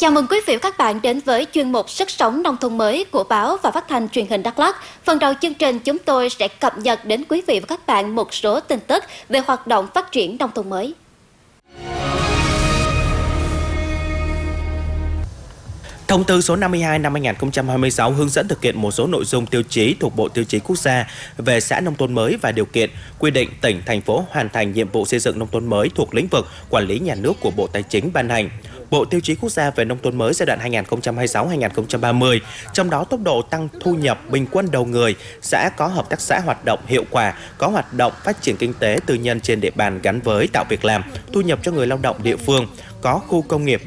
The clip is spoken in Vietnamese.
Chào mừng quý vị và các bạn đến với chuyên mục Sức sống nông thôn mới của báo và phát thanh truyền hình Đắk Lắk. Phần đầu chương trình chúng tôi sẽ cập nhật đến quý vị và các bạn một số tin tức về hoạt động phát triển nông thôn mới. Thông tư số 52 năm 2026 hướng dẫn thực hiện một số nội dung tiêu chí thuộc Bộ Tiêu chí Quốc gia về xã nông thôn mới và điều kiện quy định tỉnh, thành phố hoàn thành nhiệm vụ xây dựng nông thôn mới thuộc lĩnh vực quản lý nhà nước của Bộ Tài chính ban hành. Bộ Tiêu chí Quốc gia về nông thôn mới giai đoạn 2026-2030, trong đó tốc độ tăng thu nhập bình quân đầu người, xã có hợp tác xã hoạt động hiệu quả, có hoạt động phát triển kinh tế tư nhân trên địa bàn gắn với tạo việc làm, thu nhập cho người lao động địa phương, có khu công nghiệp